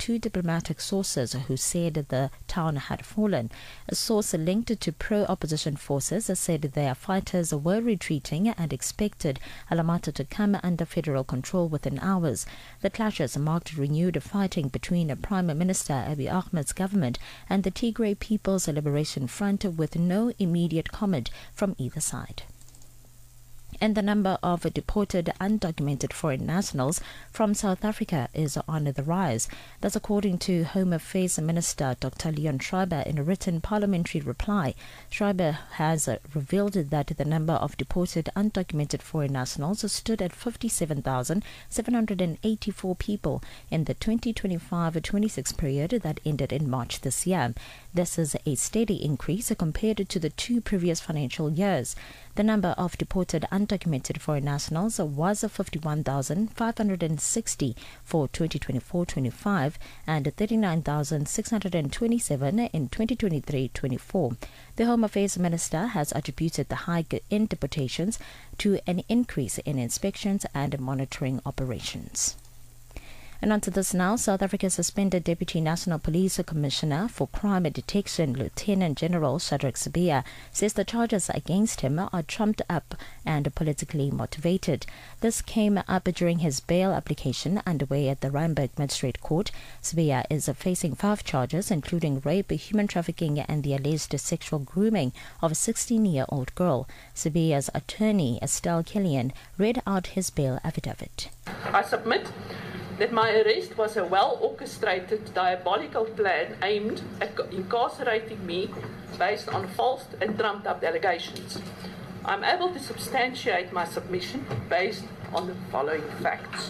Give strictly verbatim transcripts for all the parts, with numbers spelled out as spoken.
two diplomatic sources who said the town had fallen. A source linked to pro-opposition forces said their fighters were retreating and expected Alamata to come under federal control within hours. The clashes marked renewed fighting between Prime Minister Abiy Ahmed's government and the Tigray People's Liberation Front, with no immediate comment from either side. And the number of deported undocumented foreign nationals from South Africa is on the rise. That's according to Home Affairs Minister Doctor Leon Schreiber in a written parliamentary reply. Schreiber has revealed that the number of deported undocumented foreign nationals stood at fifty-seven thousand seven hundred eighty-four people in the twenty twenty-five to twenty-six period that ended in March this year. This is a steady increase compared to the two previous financial years. The number of deported undocumented foreign nationals was fifty-one thousand five hundred sixty for twenty twenty-four twenty-five and thirty-nine thousand six hundred twenty-seven in twenty twenty-three twenty-four. The Home Affairs Minister has attributed the hike in deportations to an increase in inspections and monitoring operations. And on to this now. South Africa suspended Deputy National Police Commissioner for Crime Detection, Lieutenant General Shadrack Sibiya, says the charges against him are trumped up and politically motivated. This came up during his bail application underway at the Randburg Magistrate Court. Sibiya is facing five charges, including rape, human trafficking, and the alleged sexual grooming of a sixteen-year-old girl. Sibiya's attorney, Estelle Killian, read out his bail affidavit. I submit that my arrest was a well-orchestrated, diabolical plan aimed at incarcerating me based on false and trumped-up allegations. I'm able to substantiate my submission based on the following facts.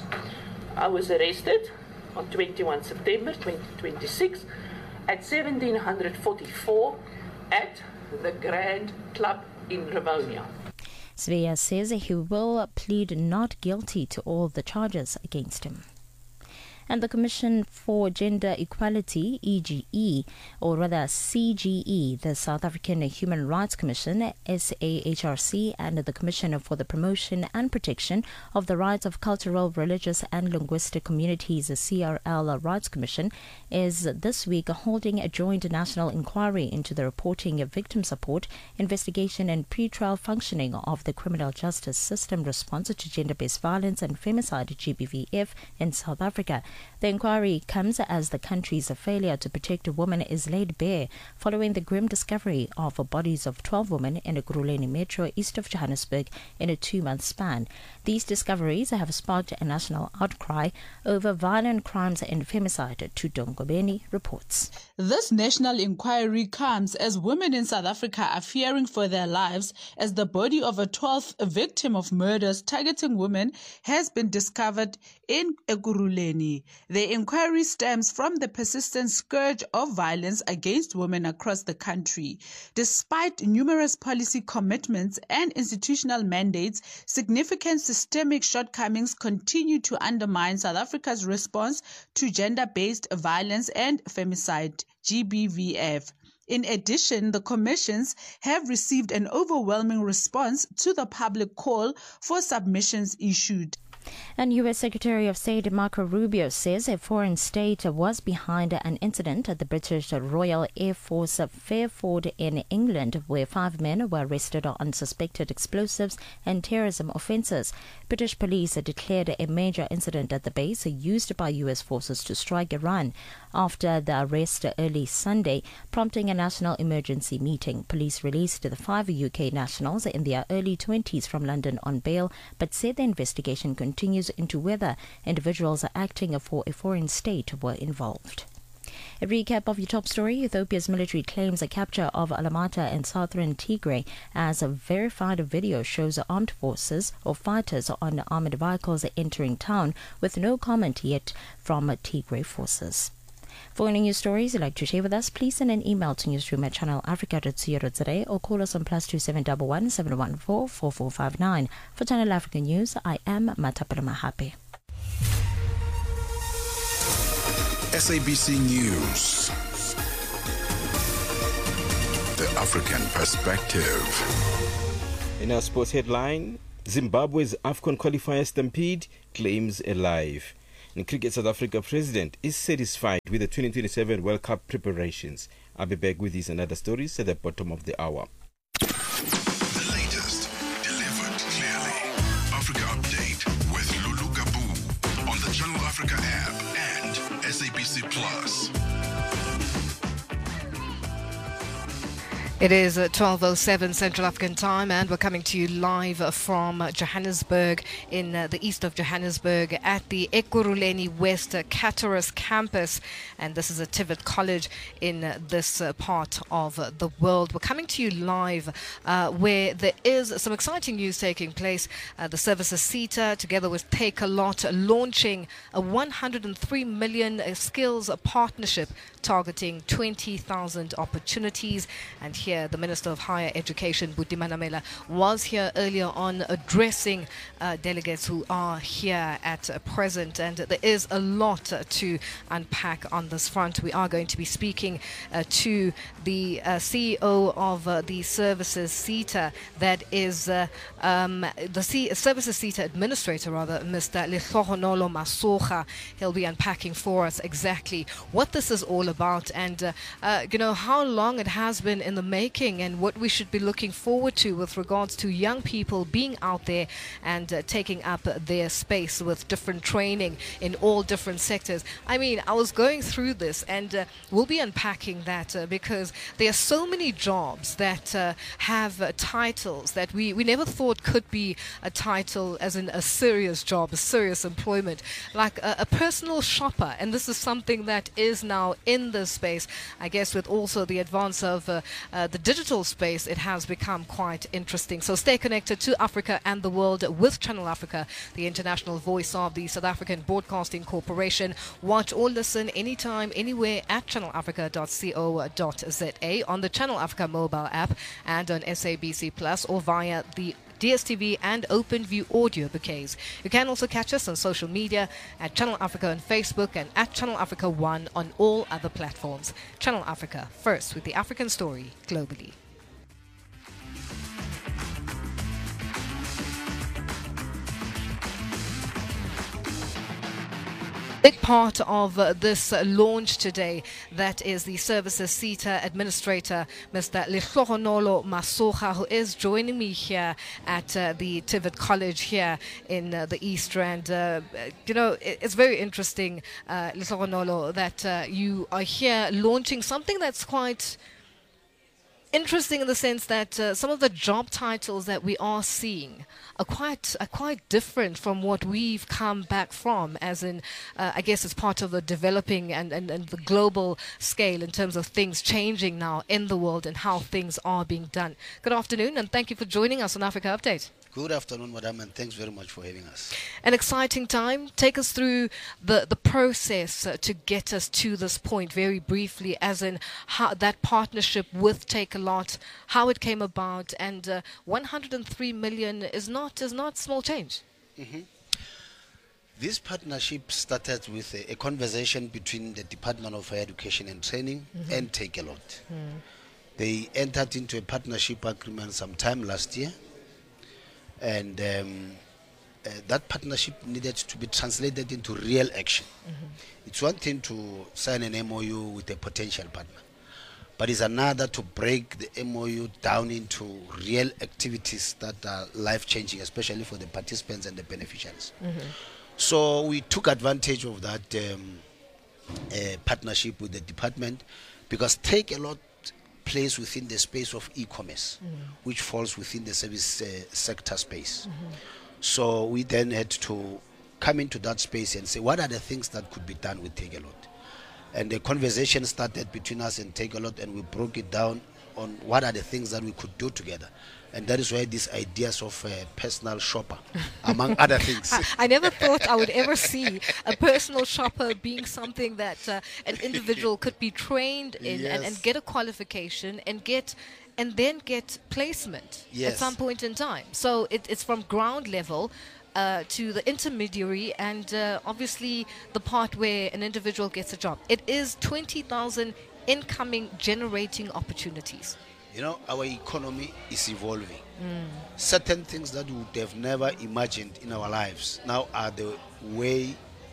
I was arrested on the twenty-first of September twenty twenty-six at seventeen forty-four at the Grand Club in Rivonia. Sibiya says he will plead not guilty to all the charges against him. And the Commission for Gender Equality, E G E, or rather C G E, the South African Human Rights Commission, S A H R C, and the Commission for the Promotion and Protection of the Rights of Cultural, Religious and Linguistic Communities, the C R L Rights Commission, is this week holding a joint national inquiry into the reporting of victim support, investigation and pre-trial functioning of the criminal justice system response to gender-based violence and femicide, G B V F, in South Africa. The inquiry comes as the country's failure to protect a woman is laid bare following the grim discovery of bodies of twelve women in Ekurhuleni Metro east of Johannesburg in a two-month span. These discoveries have sparked a national outcry over violent crimes and femicide, Tudongobeni reports. This national inquiry comes as women in South Africa are fearing for their lives as the body of a twelfth victim of murders targeting women has been discovered in Ekurhuleni. The inquiry stems from the persistent scourge of violence against women across the country. Despite numerous policy commitments and institutional mandates, significant systemic shortcomings continue to undermine South Africa's response to gender-based violence and femicide, G B V F. In addition, the commissions have received an overwhelming response to the public call for submissions issued. And U S Secretary of State Marco Rubio says a foreign state was behind an incident at the British Royal Air Force Fairford in England, where five men were arrested on suspected explosives and terrorism offences. British police declared a major incident at the base used by U S forces to strike Iran after the arrest early Sunday, prompting a national emergency meeting. Police released the five U K nationals in their early twenties from London on bail, but said the investigation continues into whether individuals acting for a foreign state were involved. A recap of your top story. Ethiopia's military claims a capture of Alamata in southern Tigray as a verified video shows armed forces or fighters on armored vehicles entering town, with no comment yet from Tigray forces. For any news stories you'd like to share with us, please send an email to newsroom at channel africa dot co dot za or call us on plus two seven one one seven one four four four five nine. For Channel Africa News, I am Matapela Mahape. S A B C News, the African perspective. In our sports headline, Zimbabwe's AFCON qualifier stampede claims a life. In cricket, South Africa president is satisfied with the twenty twenty-seven World Cup preparations. I'll be back with these and other stories at the bottom of the hour. The latest, delivered clearly. Africa Update with Lulu Gabu on the Channel Africa app and S A B C Plus. It is twelve oh seven Central African time, and we're coming to you live from Johannesburg, in uh, the east of Johannesburg, at the Ekurhuleni West Caterus campus. And this is a TVET college in uh, this uh, part of uh, the world. We're coming to you live uh, where there is some exciting news taking place. Uh, the Services SETA, together with Takealot, launching a one hundred three million skills partnership targeting twenty thousand opportunities. And here the Minister of Higher Education, Buti Manamela, was here earlier on addressing uh, delegates who are here at uh, present, and there is a lot uh, to unpack on this front. We are going to be speaking uh, to the uh, C E O of uh, the Services SETA, that is uh, um, the C- Services SETA Administrator, rather, Mister Lehlohonolo Masocha. He'll be unpacking for us exactly what this is all about, and uh, uh, you know, how long it has been in the making, and what we should be looking forward to with regards to young people being out there and uh, taking up uh, their space with different training in all different sectors. I mean, I was going through this, and uh, we'll be unpacking that uh, because there are so many jobs that uh, have uh, titles that we, we never thought could be a title, as in a serious job, a serious employment, like a, a personal shopper. And this is something that is now in this space. I guess with also the advance of uh, uh, the digital space, it has become quite interesting. So stay connected to Africa and the world with Channel Africa, the international voice of the South African Broadcasting Corporation. Watch or listen anytime, anywhere at channel africa dot co dot za, on the Channel Africa mobile app, and on S A B C Plus, or via the D S T V and OpenView audio bouquets. You can also catch us on social media at Channel Africa on Facebook and at Channel Africa One on all other platforms. Channel Africa, first with the African story globally. Big part of uh, this uh, launch today, that is the Services SETA Administrator, Mister Lehlohonolo Masocha, who is joining me here at uh, the TVET College here in uh, the East Rand. Uh, you know, it, it's very interesting, uh, Lehlohonolo, that uh, you are here launching something that's quite interesting, in the sense that uh, some of the job titles that we are seeing are quite are quite different from what we've come back from, as in, uh, I guess it's part of the developing and, and, and the global scale in terms of things changing now in the world and how things are being done. Good afternoon, and thank you for joining us on Africa Update. Good afternoon, madam, and thanks very much for having us. An exciting time. Take us through the, the process uh, to get us to this point, very briefly, as in how that partnership with Takealot, how it came about, and uh, one hundred three million is not is not small change. Mm-hmm. This partnership started with a, a conversation between the Department of Higher Education and Training mm-hmm. and Takealot. Mm. They entered into a partnership agreement sometime last year. And um, uh, that partnership needed to be translated into real action. Mm-hmm. It's one thing to sign an M O U with a potential partner, but it's another to break the M O U down into real activities that are life-changing, especially for the participants and the beneficiaries. Mm-hmm. So we took advantage of that um, uh, partnership with the department, because Takealot plays within the space of e-commerce, mm-hmm. which falls within the service uh, sector space. Mm-hmm. So we then had to come into that space and say, what are the things that could be done with Takealot? And the conversation started between us and Takealot, and we broke it down on what are the things that we could do together. And that is why these ideas of a personal shopper, among other things. I, I never thought I would ever see a personal shopper being something that uh, an individual could be trained in, yes. and, and get a qualification and get and then get placement yes. at some point in time. So it, it's from ground level uh, to the intermediary, and uh, obviously the part where an individual gets a job. It is twenty thousand incoming generating opportunities. You know, our economy is evolving. Mm. Certain things that we would have never imagined in our lives now are the way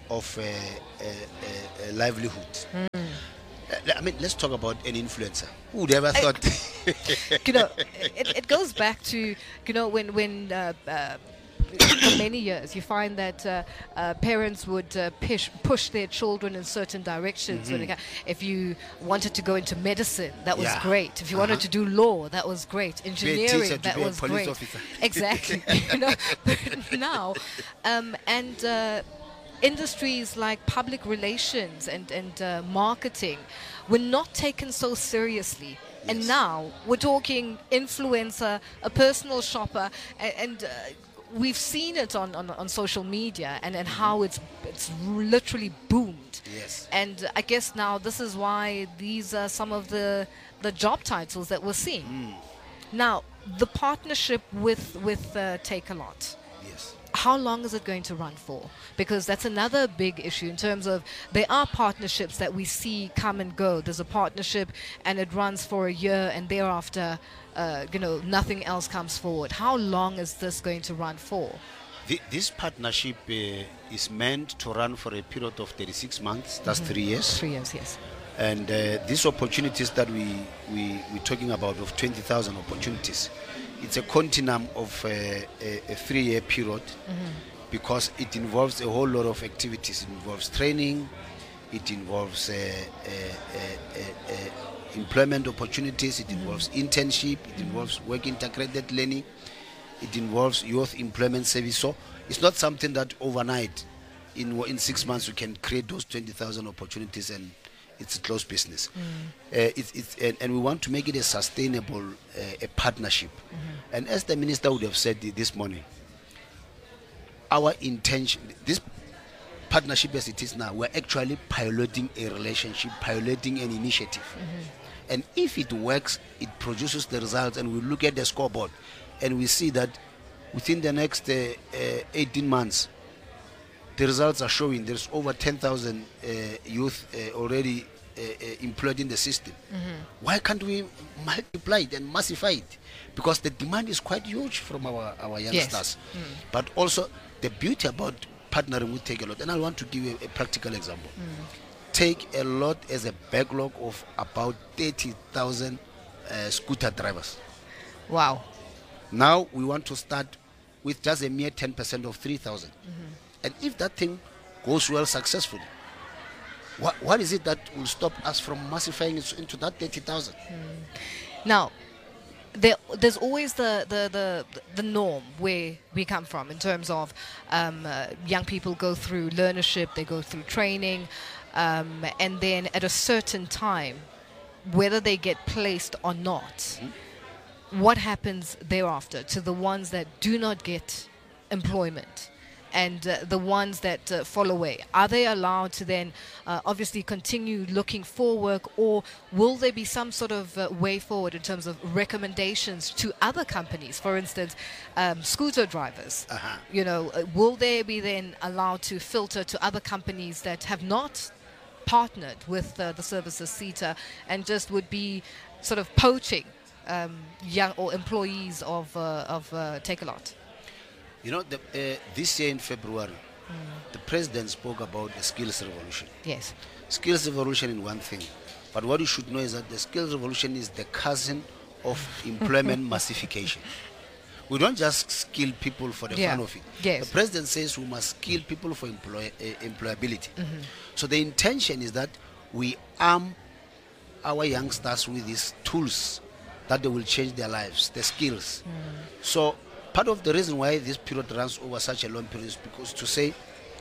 of uh, uh, uh, uh, livelihood. Mm. Uh, I mean, let's talk about an influencer. Who would ever thought? you know, it, it goes back to, you know, when when uh, uh, for many years you find that uh, uh, parents would uh, push push their children in certain directions. Mm-hmm. When they, if you wanted to go into medicine, that was Yeah. great. If you Uh-huh. wanted to do law, that was great. Engineering, teacher, to that be a was police great. officer. Exactly. you know, but now, um, and. Uh, industries like public relations and, and uh, marketing were not taken so seriously. Yes. And now we're talking influencer, a personal shopper, and, and uh, we've seen it on, on, on social media and, and how it's it's literally boomed. Yes. And uh, I guess now this is why these are some of the, the job titles that we're seeing. Mm. Now, the partnership with, with uh, Take A Lot. Yes. How long is it going to run for? Because that's another big issue in terms of there are partnerships that we see come and go. There's a partnership and it runs for a year and thereafter, uh, you know, nothing else comes forward. How long is this going to run for? The, this partnership uh, is meant to run for a period of thirty-six months. That's mm-hmm. three years. Three years, yes. And uh, these opportunities that we, we, we're talking about of twenty thousand opportunities, it's a continuum of uh, a, a three-year period mm-hmm. because it involves a whole lot of activities. It involves training, it involves uh, uh, uh, uh, uh, employment opportunities, it mm-hmm. involves internship, it mm-hmm. involves work integrated learning, it involves youth employment service. So it's not something that overnight, in in six months, you can create those twenty thousand opportunities and it's a close business. Mm. Uh, it's, it's, and, and we want to make it a sustainable uh, a partnership. Mm-hmm. And as the minister would have said this morning, our intention, this partnership as it is now, we're actually piloting a relationship, piloting an initiative. Mm-hmm. And if it works, it produces the results, and we look at the scoreboard and we see that within the next uh, uh, eighteen months, the results are showing there's over ten thousand uh, youth uh, already uh, uh, employed in the system. Mm-hmm. Why can't we multiply it and massify it? Because the demand is quite huge from our, our youngsters. Yes. Mm. But also the beauty about partnering with Take A Lot, and I want to give you a, a practical example. Mm. Take A Lot as a backlog of about thirty thousand uh, scooter drivers. Wow. Now we want to start with just a mere ten percent of three thousand. Mm-hmm. And if that thing goes well successfully, what, what is it that will stop us from massifying it into that thirty thousand? Mm. Now, there, there's always the, the, the, the norm where we come from in terms of um, uh, young people go through learnership, they go through training, um, and then at a certain time, whether they get placed or not, mm-hmm. what happens thereafter to the ones that do not get employment? And uh, the ones that uh, fall away, are they allowed to then uh, obviously continue looking for work, or will there be some sort of uh, way forward in terms of recommendations to other companies? For instance, um, scooter drivers, uh-huh. you know, uh, will they be then allowed to filter to other companies that have not partnered with uh, the services SETA and just would be sort of poaching um, young or employees of, uh, of uh, Take A Lot? You know, the, uh, this year in February, mm. the president spoke about the skills revolution. Yes. Skills revolution is one thing, but what you should know is that the skills revolution is the cousin of employment massification. We don't just skill people for the yeah. fun of it. Yes. The president says we must skill people for employ, uh, employability. Mm-hmm. So the intention is that we arm our youngsters with these tools that they will change their lives, the skills. Mm. So part of the reason why this period runs over such a long period is because to say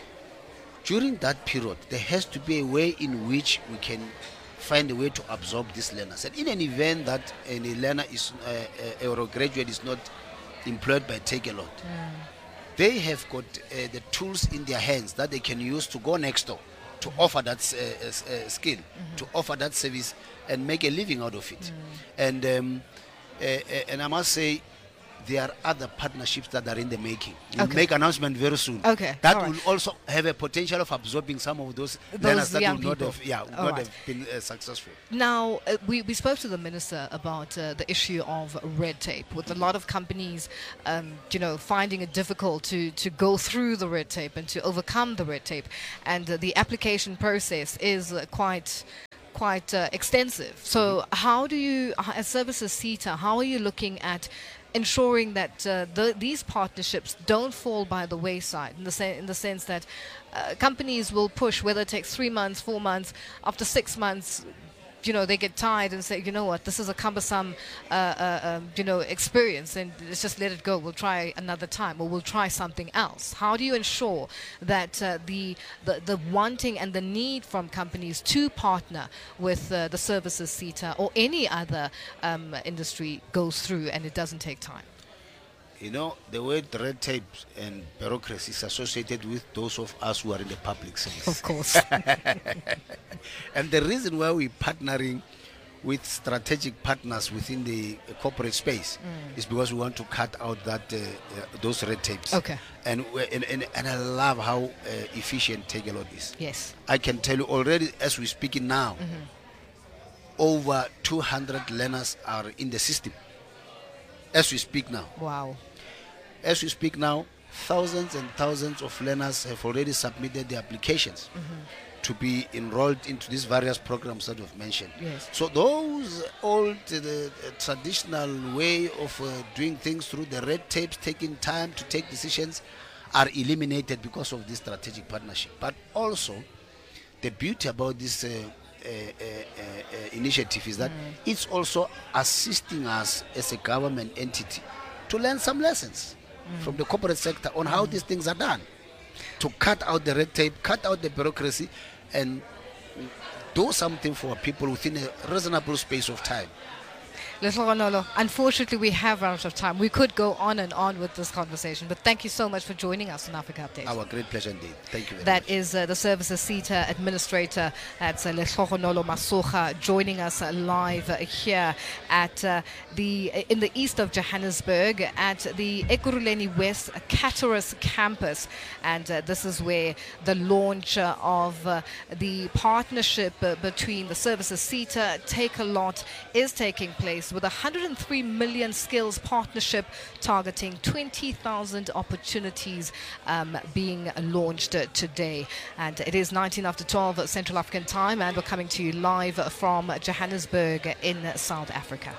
during that period there has to be a way in which we can find a way to absorb these learners. And in an event that any learner is uh, uh, or a graduate is not employed by Take A Lot, mm. they have got uh, the tools in their hands that they can use to go next door to mm-hmm. offer that uh, uh, skill, mm-hmm. to offer that service and make a living out of it. Mm. And um, uh, uh, and I must say, there are other partnerships that are in the making. We'll Okay. make announcement very soon. Okay, That all right. will also have a potential of absorbing some of those, Those learners that young will not people. have, yeah, will All not right. have been uh, successful. Now, uh, we, we spoke to the minister about uh, the issue of red tape, with a lot of companies, um, you know, finding it difficult to, to go through the red tape and to overcome the red tape. And uh, the application process is uh, quite quite uh, extensive. So how do you, as Services SETA, how are you looking at ensuring that uh, the, these partnerships don't fall by the wayside, in the, se- in the sense that uh, companies will push, whether it takes three months, four months, after six months, you know, they get tired and say, you know what, this is a cumbersome, uh, uh, um, you know, experience, and let's just let it go. We'll try another time, or we'll try something else. How do you ensure that uh, the, the the wanting and the need from companies to partner with uh, the Services SETA or any other um, industry goes through and it doesn't take time? You know, the word red tape and bureaucracy is associated with those of us who are in the public service. Of course. And the reason why we're partnering with strategic partners within the uh, corporate space Mm. is because we want to cut out that uh, uh, those red tapes. Okay. And, we- and, and, and I love how uh, efficient Takealot is. Yes. I can tell you already, as we're speaking now, Mm-hmm. over two hundred learners are in the system. As we speak now. Wow. As we speak now, thousands and thousands of learners have already submitted their applications to be enrolled into these various programs that we've mentioned. Yes. So those old uh, the, uh, traditional way of uh, doing things through the red tapes, taking time to take decisions, are eliminated because of this strategic partnership. But also, the beauty about this uh, uh, uh, uh, initiative is that it's also assisting us as a government entity to learn some lessons from the corporate sector on how these things are done, to cut out the red tape, cut out the bureaucracy, and do something for people within a reasonable space of time. Little Ronolo, unfortunately we have run out of time. We could go on and on with this conversation, but thank you so much for joining us on Africa Update. Our great pleasure indeed. Thank you very That much. is uh, the Services SETA Administrator, that's uh, Lehlohonolo Masocha, joining us uh, live uh, here at uh, the uh, in the east of Johannesburg at the Ekurhuleni West Caterus campus, and uh, this is where the launch uh, of uh, the partnership uh, between the Services SETA, Takealot, is taking place, with a one hundred three million skills partnership targeting twenty thousand opportunities um, being launched uh, today. And it is nineteen after twelve at Central African time, and we're coming to you live from Johannesburg in South Africa.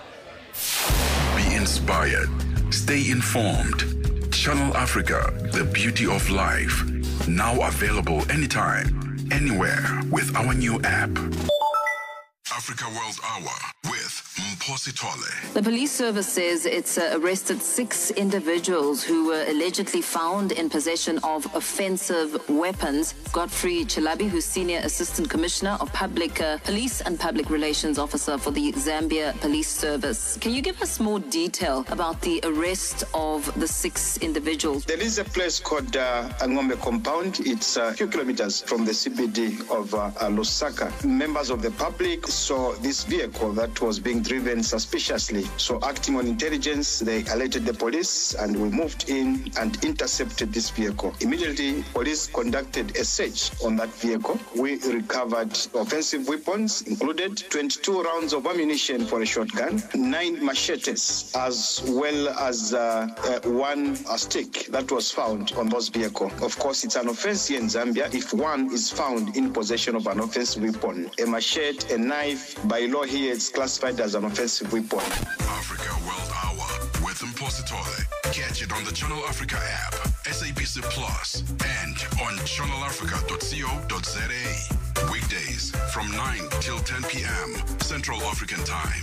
Be inspired. Stay informed. Channel Africa, the beauty of life. Now available anytime, anywhere with our new app. Africa World Hour with Mphosi Tole. The police service says it's uh, arrested six individuals who were allegedly found in possession of offensive weapons. Godfrey Chilabi, who's Senior Assistant Commissioner of Public uh, Police and Public Relations Officer for the Zambia Police Service. Can you give us more detail about the arrest of the six individuals? There is a place called uh, Angombe Compound. It's a few kilometers from the C B D of uh, uh, Lusaka. Members of the public saw this vehicle that was being driven suspiciously. So acting on intelligence, they alerted the police and we moved in and intercepted this vehicle. Immediately, police conducted a search on that vehicle. We recovered offensive weapons, included twenty-two rounds of ammunition for a shotgun, nine machetes, as well as uh, uh, one uh, stick that was found on this vehicle. Of course, it's an offense here in Zambia if one is found in possession of an offensive weapon. A machete, a knife, by law here, it's classified as an offensive weapon. Africa World Hour with Mphosi Tole. Catch it on the Channel Africa app, S A B C Plus, and on channel africa dot co dot za. Weekdays from nine till ten p.m. Central African Time.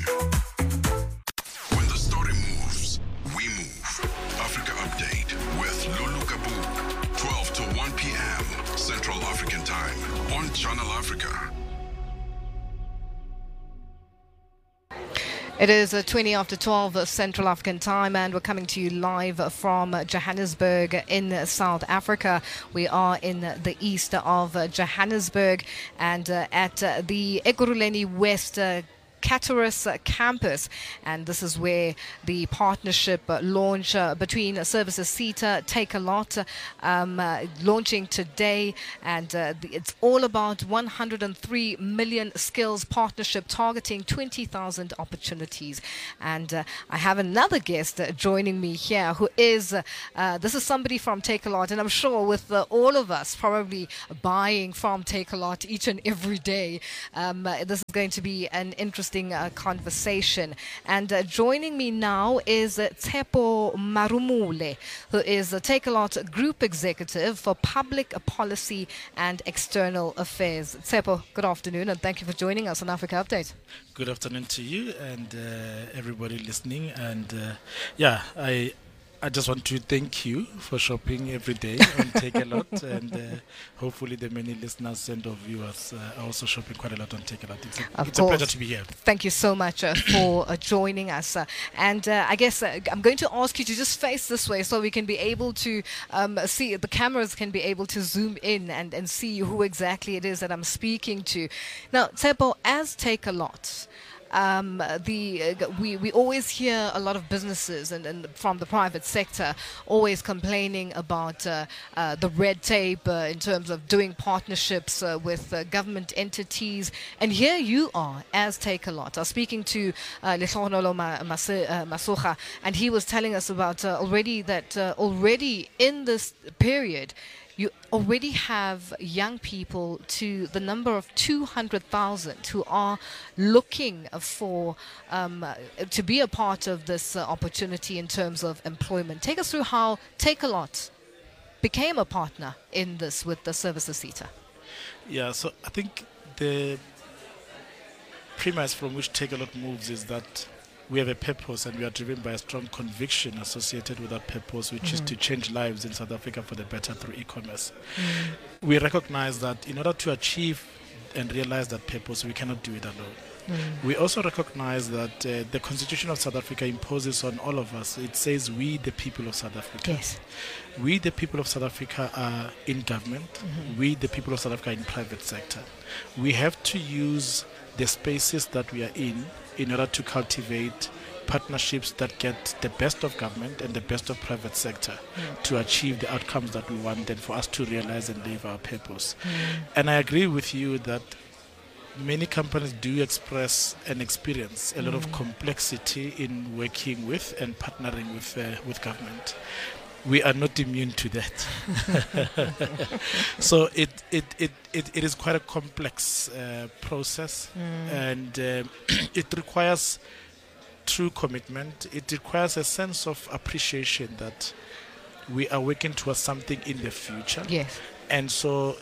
When the story moves, we move. Africa Update with Lulu Kabu, twelve to one p.m. Central African Time on Channel Africa. It is uh, twenty after twelve uh, Central African time, and we're coming to you live from Johannesburg in South Africa. We are in the east of uh, Johannesburg, and uh, at uh, the Ekurhuleni West uh, Cataras uh, campus. And this is where the partnership uh, launch uh, between uh, Services SETA, Take a Lot, uh, um, uh, launching today. And uh, the, it's all about one hundred three million skills partnership targeting twenty thousand opportunities. And uh, I have another guest uh, joining me here who is, uh, uh, this is somebody from Take a Lot. And I'm sure with uh, all of us probably buying from Take a Lot each and every day, um, uh, this is going to be an interesting uh, conversation. And uh, joining me now is uh, Tshepo Marumule, who is a Take a Lot Group Executive for Public Policy and External Affairs. Tshepo, good afternoon, and thank you for joining us on Africa Update. Good afternoon to you and uh, everybody listening. And uh, yeah, I I just want to thank you for shopping every day on Take a Lot, and uh, hopefully the many listeners and of viewers uh, are also shopping quite a lot on Take a Lot. It's, a, it's a pleasure to be here. Thank you so much uh, for uh, joining us. Uh, and uh, I guess uh, I'm going to ask you to just face this way so we can be able to um, see, the cameras can be able to zoom in and, and see who exactly it is that I'm speaking to. Now, Tshepo, as Take a Lot, Um, the uh, we we always hear a lot of businesses and, and from the private sector always complaining about uh, uh, the red tape uh, in terms of doing partnerships uh, with uh, government entities. And here you are as Take a Lot. I was speaking to uh, Lehlohonolo Masocha, and he was telling us about uh, already that uh, already in this period you already have young people to the number of two hundred thousand who are looking for um, uh, to be a part of this uh, opportunity in terms of employment. Take us through how Take a Lot became a partner in this with the Services SETA. Yeah, so I think the premise from which Take a Lot moves is that we have a purpose and we are driven by a strong conviction associated with that purpose, which mm-hmm. is to change lives in South Africa for the better through e-commerce. Mm-hmm. We recognize that in order to achieve and realize that purpose, we cannot do it alone. Mm-hmm. We also recognize that uh, the Constitution of South Africa imposes on all of us, it says we the people of South Africa. Yes. We the people of South Africa are in government. Mm-hmm. We the people of South Africa are in private sector. We have to use the spaces that we are in in order to cultivate partnerships that get the best of government and the best of private sector mm. to achieve the outcomes that we want and for us to realize and live our purpose. Mm. And I agree with you that many companies do express and experience a mm. lot of complexity in working with and partnering with uh, with government. We are not immune to that. So it, it, it, it, it is quite a complex uh, process mm. and uh, it requires true commitment. It requires a sense of appreciation that we are working towards something in the future. Yes. And so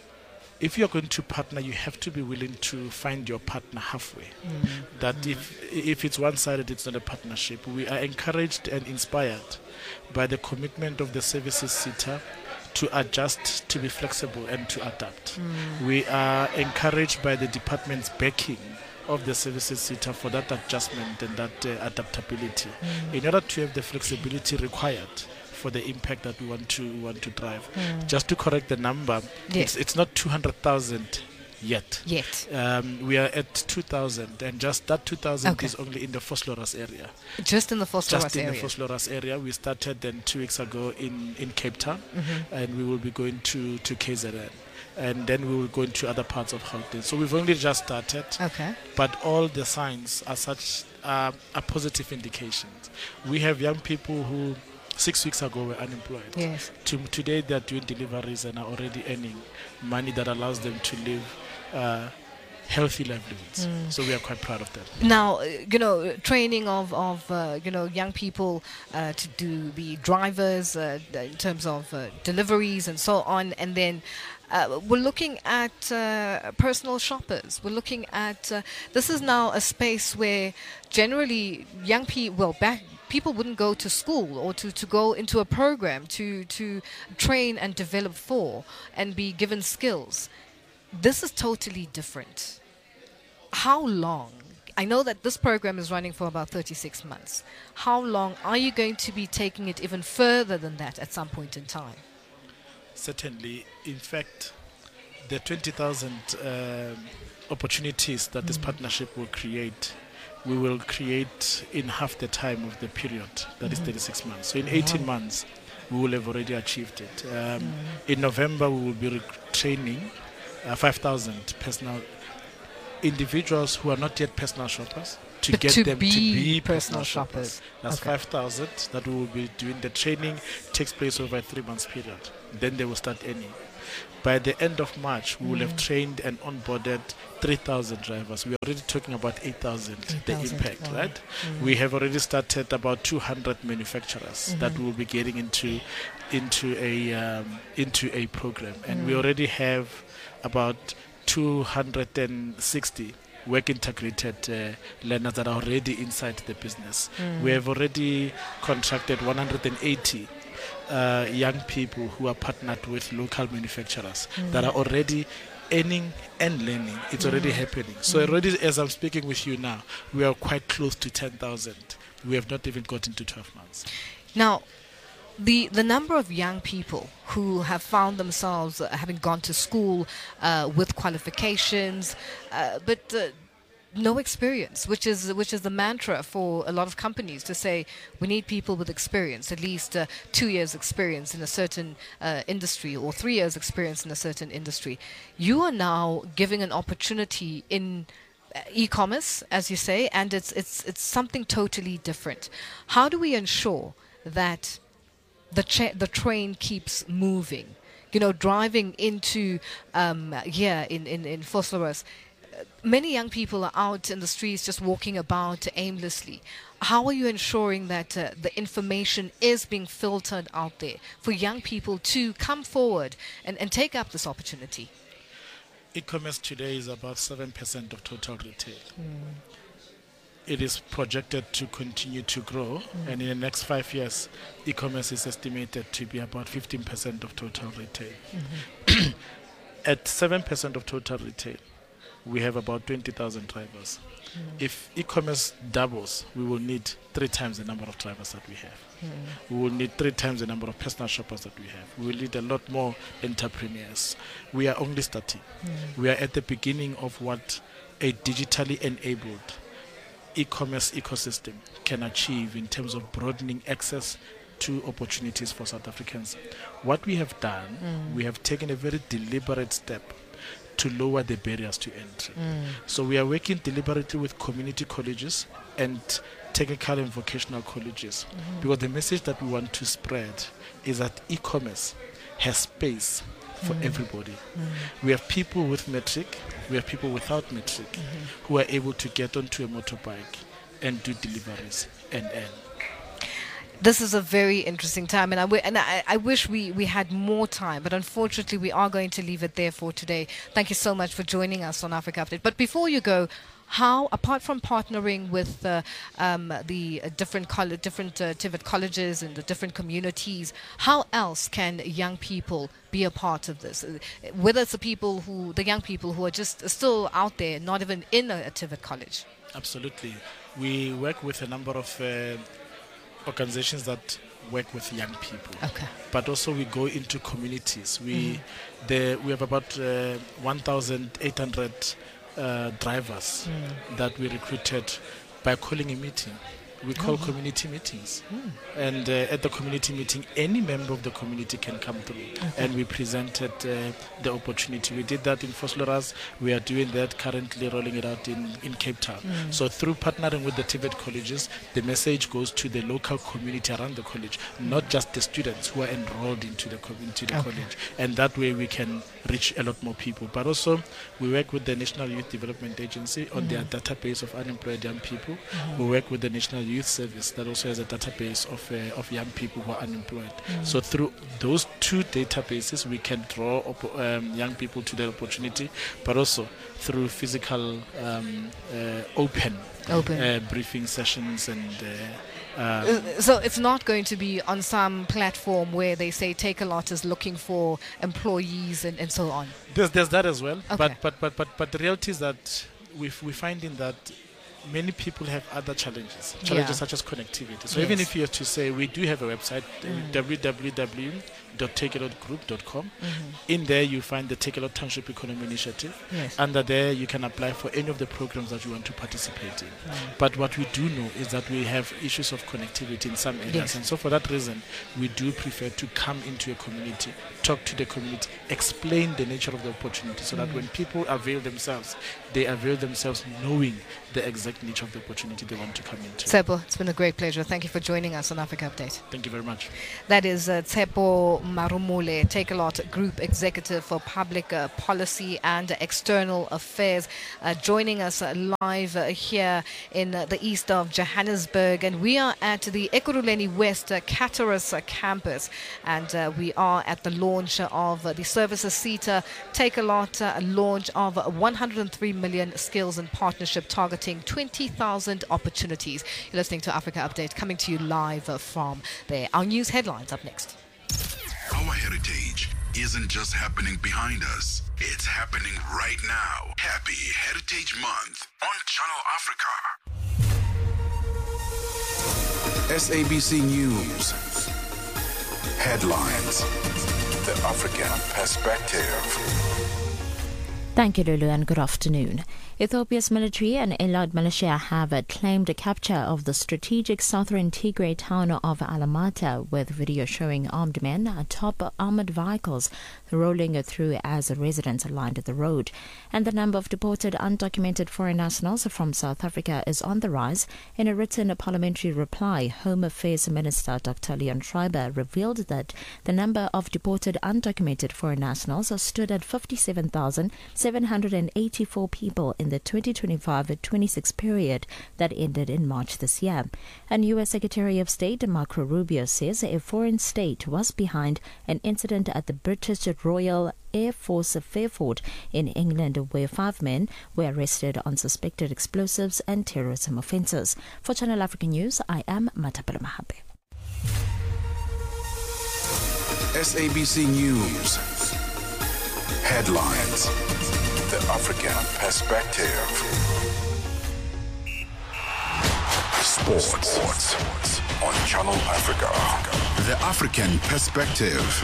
if you're going to partner, you have to be willing to find your partner halfway. Mm. That mm. if if it's one-sided, it's not a partnership. We are encouraged and inspired by the commitment of the Services SETA to adjust, to be flexible, and to adapt. Mm. We are encouraged by the department's backing of the Services SETA for that adjustment and that uh, adaptability mm. in order to have the flexibility required for the impact that we want to want to drive. Mm. Just to correct the number, yes. it's, it's not two hundred thousand yet. Yet. Um, we are at two thousand, and just that two thousand okay. is only in the Vosloorus area. Just in the Vosloorus area? Just in the Vosloorus area. We started then two weeks ago in, in Cape Town, mm-hmm. and we will be going to, to K Z N. And then we will go into other parts of Gauteng. So we've only just started. Okay. But all the signs are such uh, are positive indications. We have young people who six weeks ago were unemployed. Yes. To, today they are doing deliveries and are already earning money that allows them to live uh, healthy livelihoods. Mm. So we are quite proud of that. Now, you know, training of, of uh, you know, young people uh, to do be drivers uh, in terms of uh, deliveries and so on, and then Uh, we're looking at uh, personal shoppers. We're looking at uh, this is now a space where generally young people, well, back people wouldn't go to school or to, to go into a program to to train and develop for and be given skills. This is totally different. How long? I know that this program is running for about thirty-six months. How long are you going to be taking it even further than that at some point in time? Certainly. In fact, the twenty thousand uh, opportunities that this partnership will create, we will create in half the time of the period, that is thirty-six months. So in eighteen months, we will have already achieved it. Um, mm. In November, we will be rec- training uh, five thousand personal individuals who are not yet personal shoppers to but get to them be to be personal, personal shoppers. shoppers. That's okay. five thousand that we will be doing. The training takes place over a three months period. Then they will start earning. By the end of March, we mm. will have trained and onboarded three thousand drivers. We are already talking about eight thousand, the impact, wow. right? Mm. We have already started about two hundred manufacturers mm-hmm. that will be getting into into a um, into a program. And mm. we already have about two hundred sixty work integrated uh, learners that are already inside the business. Mm. We have already contracted one hundred eighty uh, young people who are partnered with local manufacturers mm. that are already earning and learning. It's mm. already happening. So mm. already, as I'm speaking with you now, we are quite close to ten thousand. We have not even gotten to twelve months. Now, The the number of young people who have found themselves uh, having gone to school uh, with qualifications, uh, but uh, no experience, which is which is the mantra for a lot of companies to say we need people with experience, at least uh, two years experience in a certain uh, industry or three years experience in a certain industry. You are now giving an opportunity in e-commerce, as you say, and it's it's it's something totally different. How do we ensure that the cha- the train keeps moving? You know, driving into um, yeah in in in Vosloorus, uh, many young people are out in the streets just walking about aimlessly. How are you ensuring that uh, the information is being filtered out there for young people to come forward and, and take up this opportunity? E-commerce today is about seven percent of total retail. Mm. It is projected to continue to grow, mm. and in the next five years, e-commerce is estimated to be about fifteen percent of total retail. Mm-hmm. At seven percent of total retail, we have about twenty thousand drivers. Mm. If e-commerce doubles, we will need three times the number of drivers that we have. Mm. We will need three times the number of personal shoppers that we have. We will need a lot more entrepreneurs. We are only starting. Mm. We are at the beginning of what a digitally enabled e-commerce ecosystem can achieve in terms of broadening access to opportunities for South Africans. What we have done, mm. we have taken a very deliberate step to lower the barriers to entry. Mm. So we are working deliberately with community colleges and technical and vocational colleges, mm. because the message that we want to spread is that e-commerce has space for mm. everybody. Mm. We have people with metric, we have people without metric, mm-hmm. who are able to get onto a motorbike and do deliveries and earn. This is a very interesting time, and I, w- and I, I wish we, we had more time, but unfortunately we are going to leave it there for today. Thank you so much for joining us on Africa Update. But before you go, how, apart from partnering with uh, um, the uh, different coll- different uh, TVET colleges and the different communities, how else can young people be a part of this? Uh, whether it's the people who, the young people who are just still out there, not even in a, a TVET college. Absolutely. We work with a number of uh, organizations that work with young people. Okay. But also we go into communities. We mm-hmm. the, we have about uh, one thousand eight hundred uh, drivers mm. that we recruited by calling a meeting. We call oh. community meetings. Mm. And uh, at the community meeting, any member of the community can come through. Okay. And we presented uh, the opportunity. We did that in Vosloorus. We are doing that currently, rolling it out in, in Cape Town. Mm. So through partnering with the TVET colleges, the message goes to the local community around the college, mm. not just the students who are enrolled into the, into the okay. college. And that way we can reach a lot more people. But also, we work with the National Youth Development Agency on mm. their database of unemployed young people. Mm. We work with the National Youth Service that also has a database of uh, of young people who are unemployed. Mm. So through those two databases, we can draw op- um, young people to the opportunity, but also through physical um, uh, open, open. Uh, briefing sessions and. Uh, uh, so it's not going to be on some platform where they say Take a Lot is looking for employees and, and so on. There's there's that as well. Okay. But but but but but the reality is that we we're finding that many people have other challenges, challenges Yeah. such as connectivity. So Yes. even if you have to say, we do have a website, Mm. w w w dot take a lot group dot com. Mhm. In there, you find the Take a Lot Township Economy Initiative. Yes. Under there, you can apply for any of the programs that you want to participate in. Mm. But what we do know is that we have issues of connectivity in some areas. Yes. And so for that reason, we do prefer to come into a community, talk to the community, explain the nature of the opportunity so that Mm. when people avail themselves, they avail themselves knowing the exact nature of the opportunity they want to come into. Tsepo, it's been a great pleasure. Thank you for joining us on Africa Update. Thank you very much. That is uh, Tsepo Marumule, Take a Lot Group Executive for Public uh, Policy and External Affairs, uh, joining us uh, live uh, here in uh, the east of Johannesburg. And we are at the Ekurhuleni West uh, Caterus uh, campus. And uh, we are at the launch of uh, the Services SETA Take a Lot uh, launch of one hundred three million skills and partnership targeting twenty thousand opportunities. You're listening to Africa Update, coming to you live uh, from there. Our news headlines up next. Our heritage isn't just happening behind us, it's happening right now. Happy Heritage Month on Channel Africa. S A B C News. Headlines. The African Perspective. Thank you, Lulu, and good afternoon. Ethiopia's military and allied militia have uh, claimed a capture of the strategic southern Tigray town of Alamata, with video showing armed men atop armored vehicles rolling through as residents lined the road. And the number of deported undocumented foreign nationals from South Africa is on the rise. In a written parliamentary reply, Home Affairs Minister Doctor Leon Schreiber revealed that the number of deported undocumented foreign nationals stood at fifty-seven thousand seven hundred eighty-four people in the twenty twenty-five twenty-six period that ended in March this year. And U S Secretary of State Marco Rubio says a foreign state was behind an incident at the British Royal Air Force Fairford in England, where five men were arrested on suspected explosives and terrorism offences. For Channel Africa News, I am Matapela Mahabe. S A B C News. Headlines. The African Perspective. Sports. Sports on Channel Africa. The African Perspective.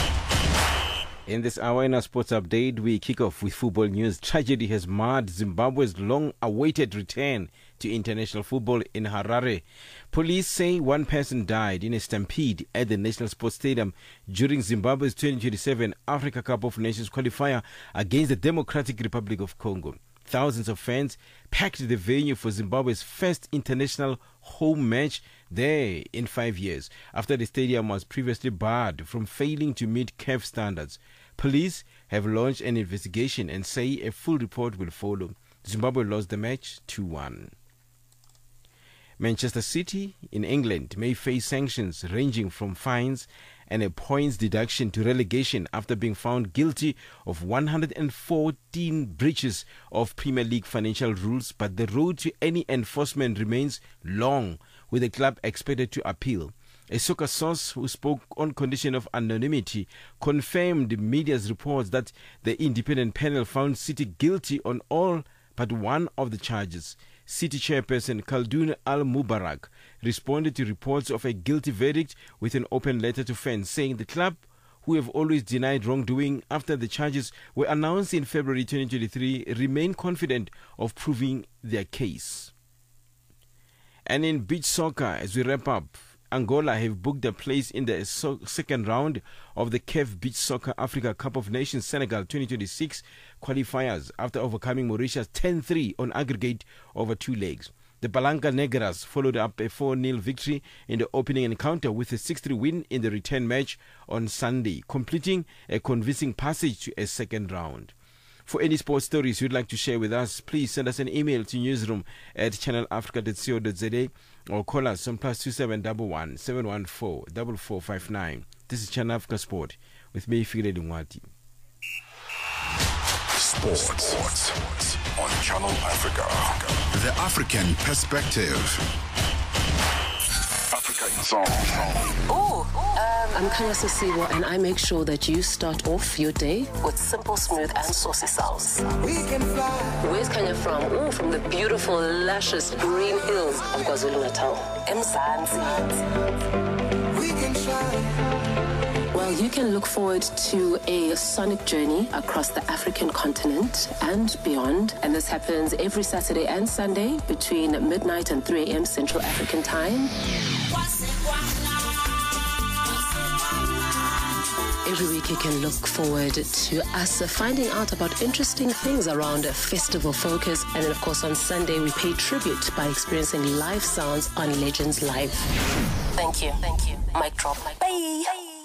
In this hour in our sports update, we kick off with football news. Tragedy has marred Zimbabwe's long-awaited return to international football in Harare. Police say one person died in a stampede at the National Sports Stadium during Zimbabwe's twenty twenty-seven Africa Cup of Nations qualifier against the Democratic Republic of Congo. Thousands of fans packed the venue for Zimbabwe's first international home match there in five years, after the stadium was previously barred from failing to meet C A F standards. Police have launched an investigation and say a full report will follow. Zimbabwe lost the match two one. Manchester City in England may face sanctions ranging from fines and a points deduction to relegation after being found guilty of one hundred fourteen breaches of Premier League financial rules, but the road to any enforcement remains long, with the club expected to appeal. A soccer source who spoke on condition of anonymity confirmed media's reports that the independent panel found City guilty on all but one of the charges. City chairperson Khaldoon Al-Mubarak responded to reports of a guilty verdict with an open letter to fans, saying the club, who have always denied wrongdoing after the charges were announced in February twenty twenty-three, remain confident of proving their case. And in beach soccer, as we wrap up, Angola have booked a place in the so- second round of the C A F Beach Soccer Africa Cup of Nations Senegal twenty twenty-six qualifiers after overcoming Mauritius ten three on aggregate over two legs. The Balanga Negras followed up a four nil victory in the opening encounter with a six three win in the return match on Sunday, completing a convincing passage to a second round. For any sports stories you'd like to share with us, please send us an email to newsroom at channel africa dot co dot za or call us on plus two seven one one seven one four four four five nine. This is Channel Africa Sport with me, Fire Dingwati. Sports. Sports on Channel Africa. The African Perspective. Africa song. Oh, um, I'm Kanya Sisiwa, and I make sure that you start off your day with simple, smooth, and saucy sauce. We can fly. Where's Kanya from? Oh, from the beautiful, luscious green hills of KwaZulu-Natal. Mzansi. We can shine. Well, you can look forward to a sonic journey across the African continent and beyond. And this happens every Saturday and Sunday between midnight and three a.m. Central African Time. Every week you can look forward to us finding out about interesting things around Festival Focus. And then, of course, on Sunday, we pay tribute by experiencing live sounds on Legends Live. Thank you. Thank you. Mic drop. Bye.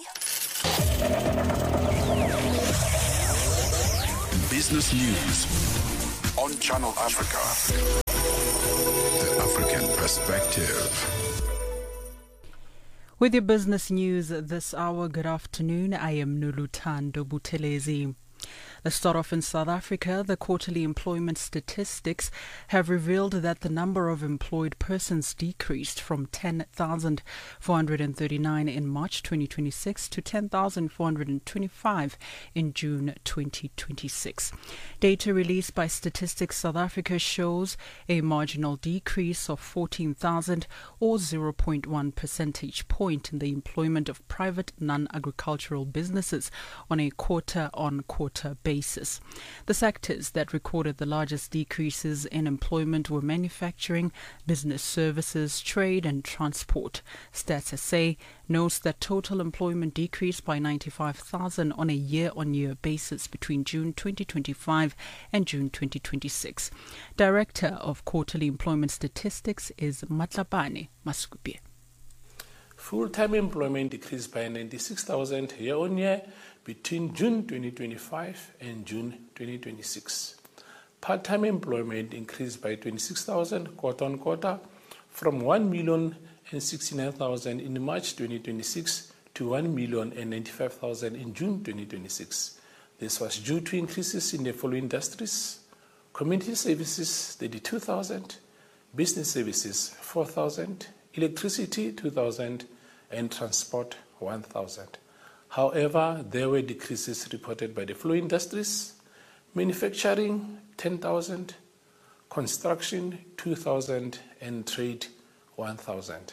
Business News on Channel Africa. The African Perspective. With your business news this hour, good afternoon. I am Nuluthando Buthelezi. Let's start off in South Africa. The quarterly employment statistics have revealed that the number of employed persons decreased from ten thousand four hundred thirty-nine in March twenty twenty-six to ten thousand four hundred twenty-five in June twenty twenty-six. Data released by Statistics South Africa shows a marginal decrease of fourteen thousand or zero point one percentage point in the employment of private non-agricultural businesses on a quarter-on-quarter basis. Basis. The sectors that recorded the largest decreases in employment were manufacturing, business services, trade and transport. Stats S A notes that total employment decreased by ninety-five thousand on a year-on-year basis between June twenty twenty-five and June twenty twenty-six. Director of Quarterly Employment Statistics is Matlapane Maskupi. Full-time employment decreased by ninety-six thousand year-on-year between June twenty twenty-five and June twenty twenty-six. Part-time employment increased by twenty-six thousand quarter-on-quarter from one million sixty-nine thousand in March twenty twenty-six to one million ninety-five thousand in June twenty twenty-six. This was due to increases in the following industries: community services thirty-two thousand, business services four thousand, electricity two thousand, and transport one thousand. However, there were decreases reported by the flow industries: manufacturing ten thousand, construction two thousand, and trade one thousand.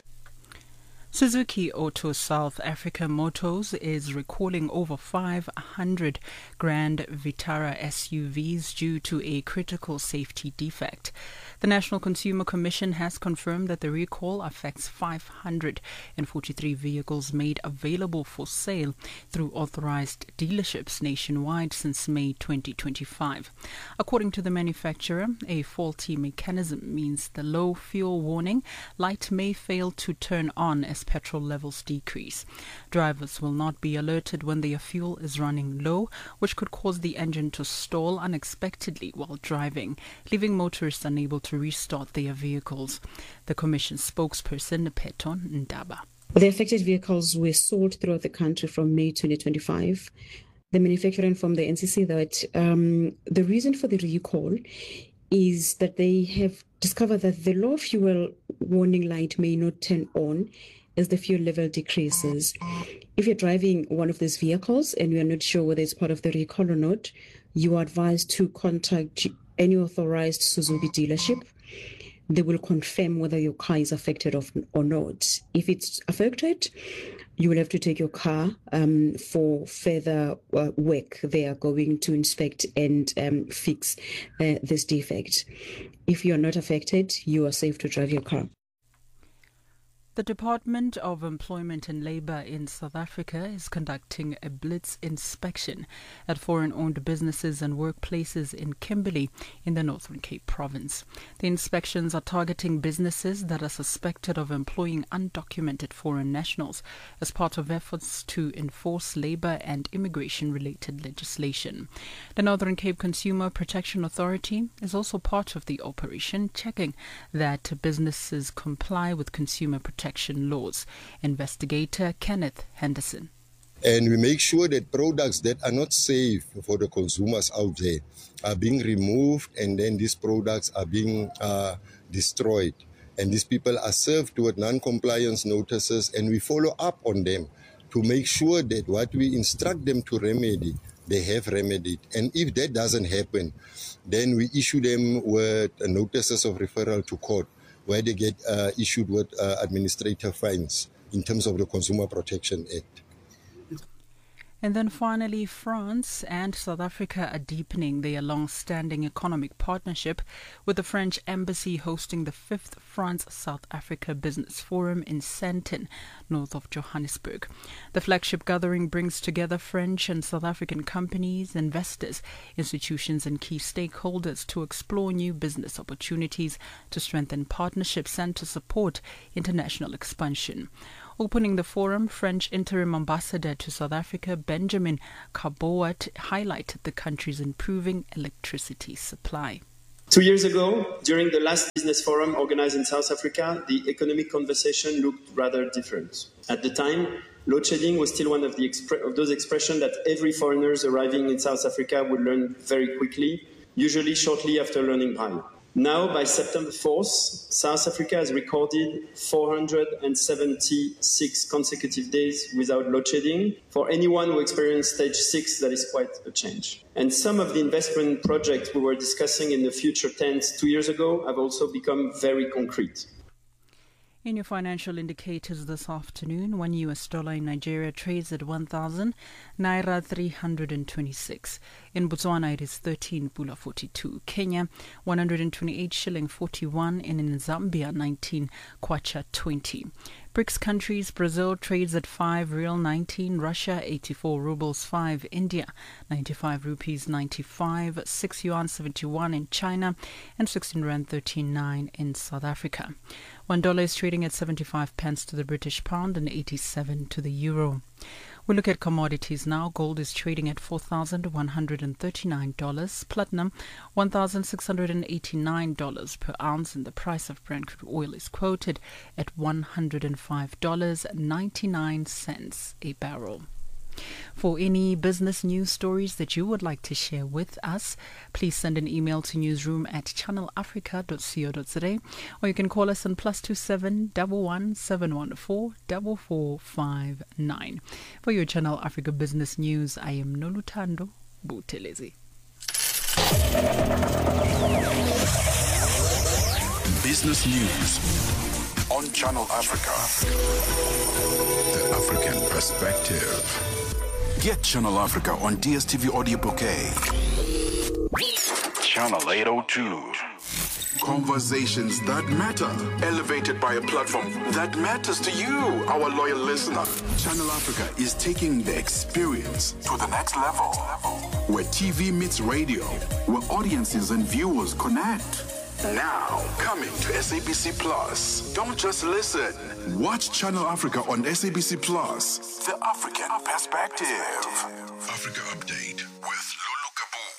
Suzuki Auto South Africa Motors is recalling over five hundred Grand Vitara S U Vs due to a critical safety defect. The National Consumer Commission has confirmed that the recall affects five hundred forty-three vehicles made available for sale through authorized dealerships nationwide since May twenty twenty-five. According to the manufacturer, a faulty mechanism means the low fuel warning light may fail to turn on as petrol levels decrease. Drivers will not be alerted when their fuel is running low, which could cause the engine to stall unexpectedly while driving, leaving motorists unable to restart their vehicles. The Commission spokesperson, Peton Ndaba. The affected vehicles were sold throughout the country from May twenty twenty-five. The manufacturer informed the N C C that um, the reason for the recall is that they have discovered that the low fuel warning light may not turn on as the fuel level decreases. If you're driving one of these vehicles and you are not sure whether it's part of the recall or not, you are advised to contact any authorized Suzuki dealership. They will confirm whether your car is affected or not. If it's affected, you will have to take your car um, for further uh, work. They are going to inspect and um, fix uh, this defect. If you are not affected, you are safe to drive your car. The Department of Employment and Labour in South Africa is conducting a blitz inspection at foreign-owned businesses and workplaces in Kimberley in the Northern Cape province. The inspections are targeting businesses that are suspected of employing undocumented foreign nationals as part of efforts to enforce labour and immigration-related legislation. The Northern Cape Consumer Protection Authority is also part of the operation, checking that businesses comply with consumer protection Protection laws. Investigator Kenneth Henderson. And we make sure that products that are not safe for the consumers out there are being removed, and then these products are being uh, destroyed. And these people are served with non-compliance notices, and we follow up on them to make sure that what we instruct them to remedy, they have remedied. And if that doesn't happen, then we issue them with uh, notices of referral to court, where they get uh, issued with uh, administrative fines in terms of the Consumer Protection Act. And then finally, France and South Africa are deepening their long-standing economic partnership, with the French embassy hosting the fifth France-South Africa Business Forum in Sandton, north of Johannesburg. The flagship gathering brings together French and South African companies, investors, institutions and key stakeholders to explore new business opportunities, to strengthen partnerships and to support international expansion. Opening the forum, French interim ambassador to South Africa, Benjamin Kaboat, highlighted the country's improving electricity supply. Two years ago, during the last business forum organized in South Africa, the economic conversation looked rather different. At the time, load shedding was still one of, the expre- of those expressions that every foreigner arriving in South Africa would learn very quickly, usually shortly after learning Braille. Now, by September fourth, South Africa has recorded four hundred seventy-six consecutive days without load shedding. For anyone who experienced stage six, that is quite a change. And some of the investment projects we were discussing in the future tense two years ago have also become very concrete. In your financial indicators this afternoon, one U S dollar in Nigeria trades at one thousand Naira three hundred twenty-six. In Botswana, it is thirteen Pula forty-two. Kenya, one hundred twenty-eight shilling forty-one. And in Zambia, nineteen Kwacha twenty. BRICS countries, Brazil trades at five Real nineteen, Russia eighty-four rubles five, India ninety-five rupees ninety-five, six yuan seventy-one in China, and sixteen rand thirty-nine in South Africa. One dollar is trading at seventy-five pence to the British pound and eighty-seven to the euro. We look at commodities now. Gold is trading at four thousand one hundred thirty-nine dollars. Platinum, one thousand six hundred eighty-nine dollars per ounce. And the price of Brent crude oil is quoted at one hundred five dollars and ninety-nine cents a barrel. For any business news stories that you would like to share with us, please send an email to newsroom at channel africa dot co dot za, or you can call us on plus two seven one one seven one four four four five nine. For your Channel Africa business news, I am Noluthando Buthelezi. Business news on Channel Africa. The African perspective. Get Channel Africa on D S T V Audio Bouquet. Channel eight oh two. Conversations that matter, elevated by a platform that matters to you, our loyal listener. Channel Africa is taking the experience to the next level, where T V meets radio, where audiences and viewers connect. Now, coming to S A B C Plus. Don't just listen. Watch Channel Africa on S A B C Plus. The African Perspective. Africa Update with Lulu Kabu.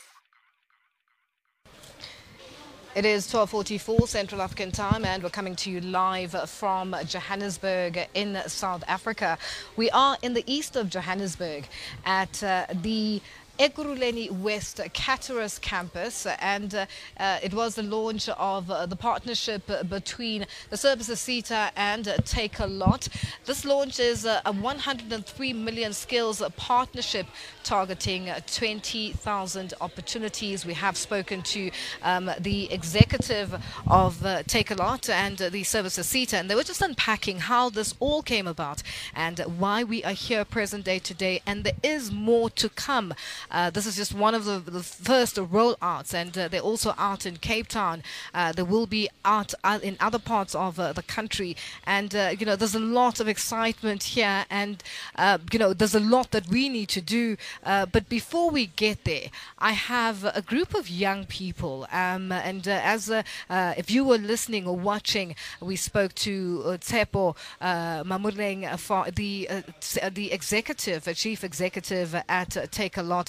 It is twelve forty-four Central African Time, and we're coming to you live from Johannesburg in South Africa. We are in the east of Johannesburg at uh, the Ekurhuleni West Caterus campus, and uh, uh, it was the launch of uh, the partnership between the Services SETA and uh, Takealot. This launch is uh, a one hundred three million skills partnership targeting twenty thousand opportunities. We have spoken to um, the executive of uh, Takealot and uh, the Services SETA, and they were just unpacking how this all came about and why we are here present day today, and there is more to come. Uh, this is just one of the, the first rollouts, and uh, they're also out in Cape Town. Uh, there will be out uh, in other parts of uh, the country, and uh, you know, there's a lot of excitement here, and uh, you know, there's a lot that we need to do. Uh, but before we get there, I have a group of young people, um, and uh, as uh, uh, if you were listening or watching, we spoke to uh, Tsepo uh, Mamuleng, uh, for the uh, the executive, uh, chief executive at uh, Takealot.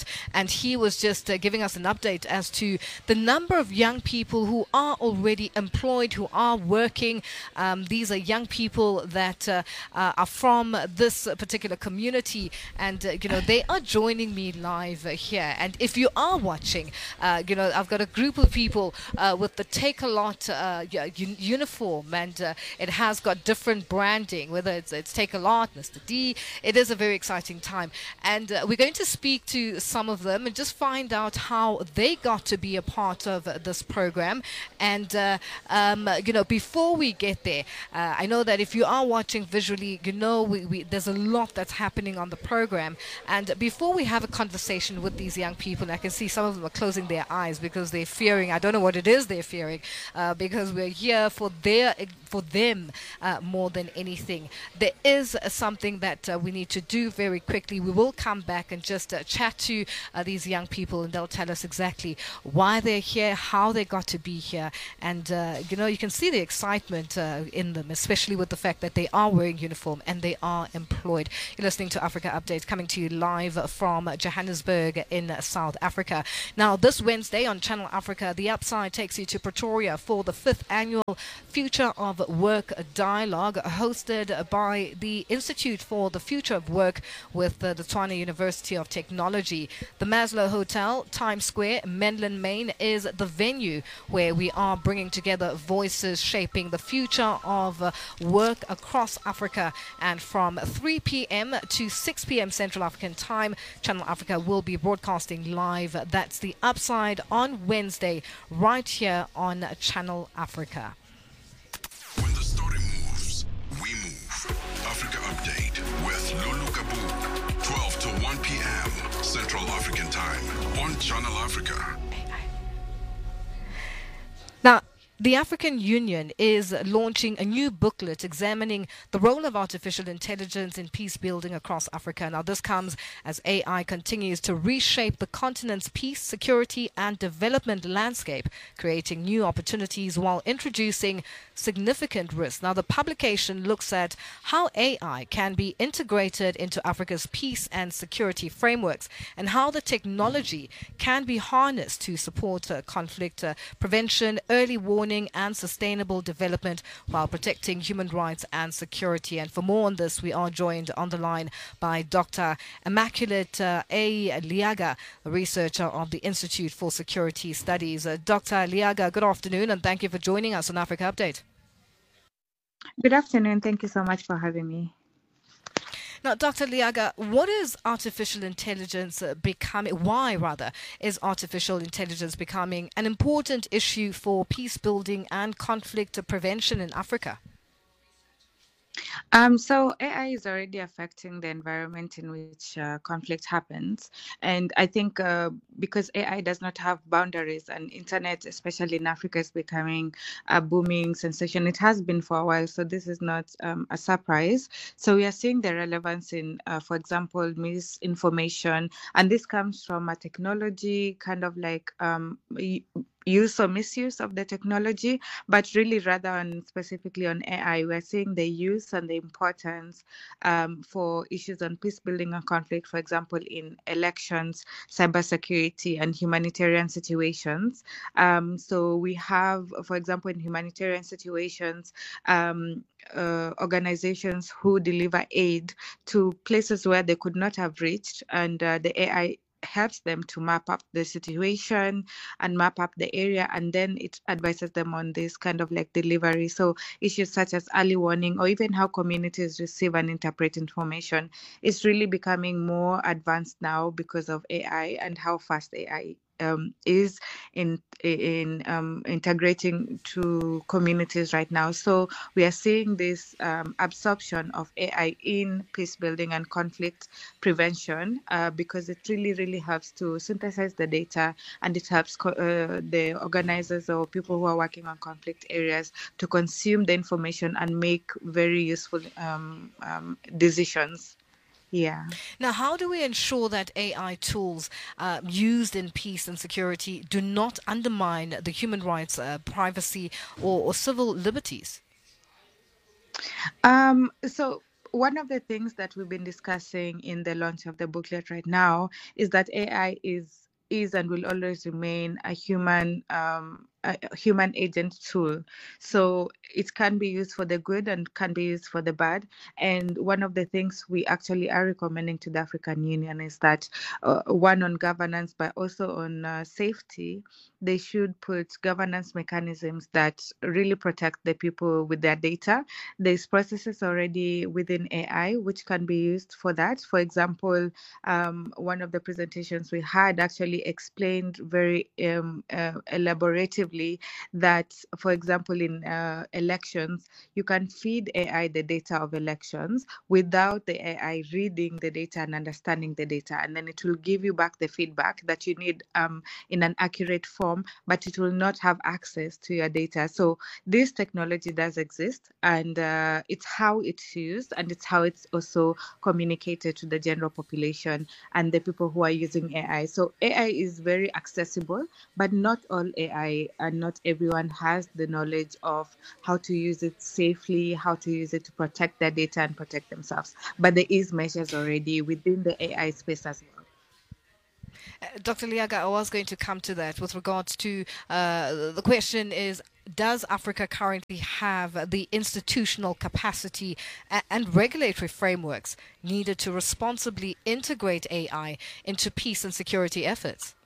Airport, and he was just uh, giving us an update as to the number of young people who are already employed, who are working. Um, these are young people that uh, uh, are from this particular community, and uh, you know, they are joining me live uh, here. And if you are watching, uh, you know, I've got a group of people uh, with the Take a Lot uh, un- uniform, and uh, it has got different branding, whether it's, it's Take a Lot, Mister D. It is a very exciting time, and uh, we're going to speak to some of them and just find out how they got to be a part of uh, this program. And uh, um, you know, before we get there, uh, I know that if you are watching visually, you know, we, we, there's a lot that's happening on the program. And before we have a conversation with these young people, I can see some of them are closing their eyes because they're fearing. I don't know what it is they're fearing, uh, because we're here for their for them uh, more than anything. There is uh, something that uh, we need to do very quickly. We will come back and just uh, chat to uh, these young people, and they'll tell us exactly why they're here, how they got to be here, and uh, you know, you can see the excitement uh, in them, especially with the fact that they are wearing uniform and they are employed. You're listening to Africa Update, coming to you live from Johannesburg in South Africa. Now, this Wednesday on Channel Africa, The Upside takes you to Pretoria for the fifth annual Future of Work Dialogue, hosted by the Institute for the Future of Work with uh, the Tshwane University of Technology. The Maslow Hotel, Times Square, Menlyn, Maine, is the venue where we are bringing together voices shaping the future of uh, work across Africa. And from three p.m. to six p.m. Central African Time, Channel Africa will be broadcasting live. That's The Upside on Wednesday, right here on Channel Africa. When the story moves, we move. Africa Update with Lulu Kabu, twelve to one p.m. Central African Time on Channel Africa. Now, the African Union is launching a new booklet examining the role of artificial intelligence in peace building across Africa. Now, this comes as A I continues to reshape the continent's peace, security, and development landscape, creating new opportunities while introducing significant risks. Now, the publication looks at how A I can be integrated into Africa's peace and security frameworks, and how the technology can be harnessed to support uh, conflict uh, prevention, early warning, and sustainable development while protecting human rights and security. And for more on this, we are joined on the line by Doctor Immaculate uh, A. Liaga, a researcher of the Institute for Security Studies. Uh, Doctor Liaga, good afternoon, and thank you for joining us on Africa Update. Good afternoon. Thank you so much for having me. Now, Doctor Liaga, what is artificial intelligence uh, becoming, why rather, is artificial intelligence becoming an important issue for peace building and conflict prevention in Africa? Um, so A I is already affecting the environment in which uh, conflict happens. And I think uh, because A I does not have boundaries, and internet, especially in Africa, is becoming a booming sensation. It has been for a while, so this is not um, a surprise. So we are seeing the relevance in, uh, for example, misinformation. And this comes from a technology kind of like um, use or misuse of the technology, but really rather on specifically on A I, we're seeing the use and the importance um, for issues on peace building and conflict, for example, in elections, cybersecurity, and humanitarian situations. Um, so we have, for example, in humanitarian situations, um, uh, organizations who deliver aid to places where they could not have reached, and uh, the A I helps them to map up the situation and map up the area, and then it advises them on this kind of like delivery. So issues such as early warning, or even how communities receive and interpret information, is really becoming more advanced now because of A I and how fast A I Um, is in in um, integrating to communities right now. So we are seeing this um, absorption of A I in peace building and conflict prevention uh, because it really, really helps to synthesize the data, and it helps co- uh, the organizers or people who are working on conflict areas to consume the information and make very useful um, um, decisions. Yeah. Now, how do we ensure that A I tools uh, used in peace and security do not undermine the human rights, uh, privacy, or, or civil liberties? Um, so one of the things that we've been discussing in the launch of the booklet right now is that A I is is and will always remain a human um, a human agent tool. So it can be used for the good and can be used for the bad. And one of the things we actually are recommending to the African Union is that uh, one on governance, but also on uh, safety, they should put governance mechanisms that really protect the people with their data. There's processes already within A I which can be used for that. For example, um, one of the presentations we had actually explained very um, uh, elaboratively that, for example, in uh, elections, you can feed A I the data of elections without the A I reading the data and understanding the data. And then it will give you back the feedback that you need um, in an accurate form, but it will not have access to your data. So this technology does exist, and uh, it's how it's used, and it's how it's also communicated to the general population and the people who are using A I. So A I is very accessible, but not all A I and not everyone has the knowledge of how to use it safely, how to use it to protect their data and protect themselves. But there is measures already within the A I space as well. Uh, Doctor Leaga, I was going to come to that with regards to uh, the question is, does Africa currently have the institutional capacity and regulatory frameworks needed to responsibly integrate A I into peace and security efforts?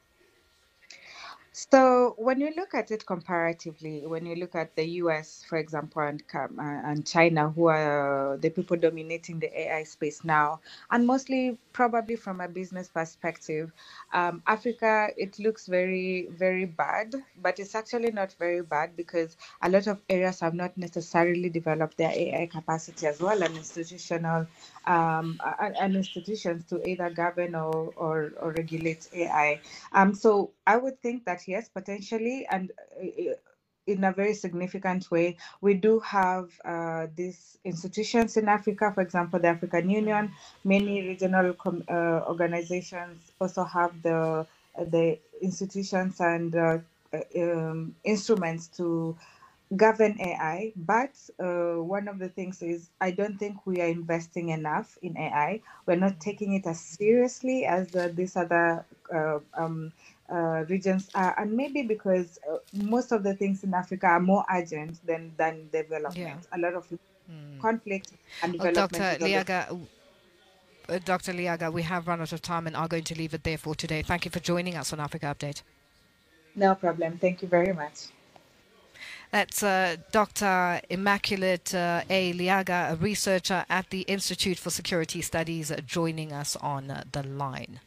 So when you look at it comparatively, when you look at the U S, for example, and and China, who are the people dominating the A I space now, and mostly probably from a business perspective, um, Africa, it looks very, very bad, but it's actually not very bad because a lot of areas have not necessarily developed their A I capacity as well, and institutional um, and, and institutions to either govern or, or, or regulate A I. Um, so I would think that yes, potentially, and uh, in a very significant way, we do have uh, these institutions in Africa. For example, the African Union, many regional com- uh, organizations also have the uh, the institutions and uh, um, instruments to govern A I. But uh, one of the things is I don't think we are investing enough in A I. We're not taking it as seriously as uh, these other uh, um, Uh, regions are, and maybe because uh, most of the things in Africa are more urgent than than development. Yeah. A lot of mm. conflict and development. Oh, Doctor Leaga, uh, Doctor Leaga, we have run out of time and are going to leave it there for today. Thank you for joining us on Africa Update. No problem. Thank you very much. That's uh, Doctor Immaculate uh, A. Leaga, a researcher at the Institute for Security Studies, uh, joining us on uh, the line.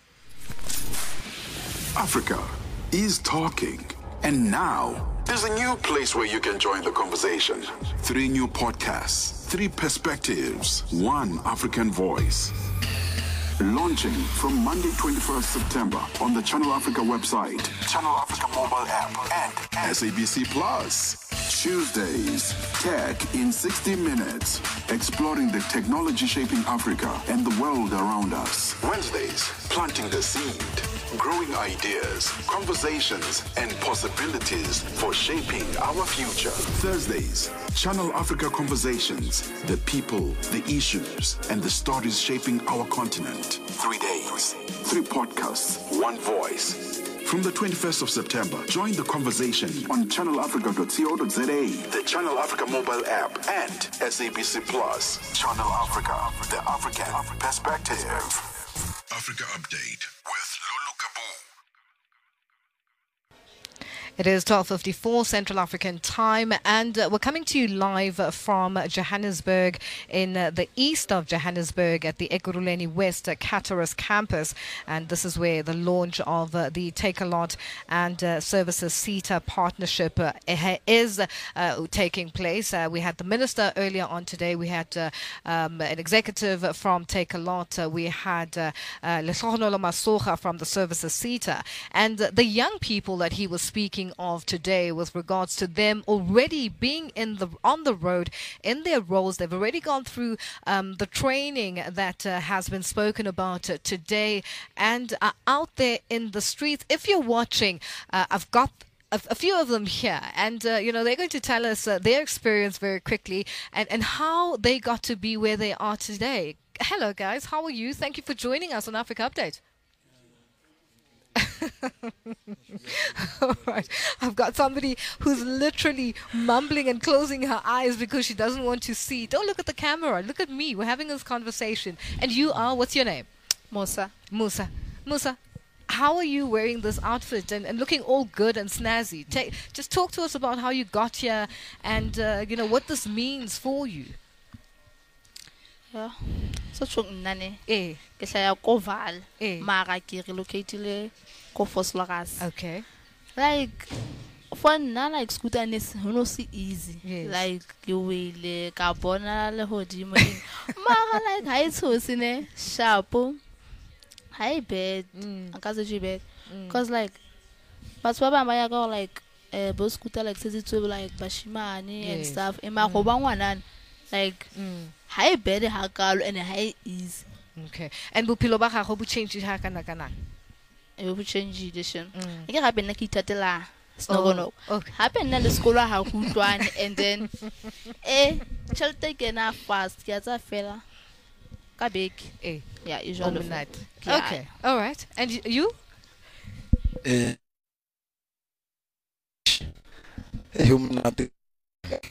Africa is talking. And now, there's a new place where you can join the conversation. Three new podcasts, three perspectives, one African voice. Launching from Monday, twenty-first September on the Channel Africa website, Channel Africa mobile app, and S A B C Plus. Tuesdays, Tech in sixty minutes, exploring the technology shaping Africa and the world around us. Wednesdays, planting the seed, growing ideas, conversations, and possibilities for shaping our future. Thursdays, Channel Africa Conversations, the people, the issues, and the stories shaping our continent. Three days, three podcasts, one voice. From the twenty-first of September, join the conversation on channel africa dot co dot za, the Channel Africa mobile app, and S A B C Plus. Channel Africa, the African perspective. Africa Update with Lulu Kabu. It is twelve fifty-four Central African Time, and uh, we're coming to you live from Johannesburg, in uh, the east of Johannesburg at the Ekurhuleni West uh, Caterus campus. And this is where the launch of uh, the Takealot and uh, Services SETA partnership uh, is uh, taking place. Uh, we had the minister earlier on today. We had uh, um, an executive from Takealot. Uh, we had uh, uh, Lehlohonolo Masocha from the Services SETA. And uh, the young people that he was speaking of today with regards to them already being in the on the road in their roles. They've already gone through um, the training that uh, has been spoken about uh, today, and are out there in the streets. If you're watching, uh, I've got a, a few of them here, and uh, you know they're going to tell us uh, their experience very quickly and, and how they got to be where they are today. Hello, guys. How are you? Thank you for joining us on Africa Update. All right. I've got somebody who's literally mumbling and closing her eyes because she doesn't want to see. Don't look at the camera. Look at me. We're having this conversation. And you are, what's your name? Musa. Musa. Musa, how are you wearing this outfit and, and looking all good and snazzy? Take, just talk to us about how you got here and, uh, you know, what this means for you. Yeah. So chung nane. Eh. Ke hlaya ko Vaal. Eh. Mara ke relocated ko Vosloorus. Okay. Like for nna like scooter is no see easy. Yes. Like you will ka bona le hodimo. Mara like ha ithosi ne sharp. Hi bad. Akaze ji bad. Cause like but ba ba ya go like eh bo scooter like says it like bashimane and stuff. Ema go ba ngwana like high bed hakalo and high easy. Okay. And bopilo ba gago bo change ha kana kana. E bo change edition. Ke gape nna ke itatela snogono. Okay. Hape nna le sekolo ha go utlwane and then eh tšhelete ke na fast ke tsa fela ka beke. Eh. Yeah, usually. Okay. All right. And you? Eh. Humnati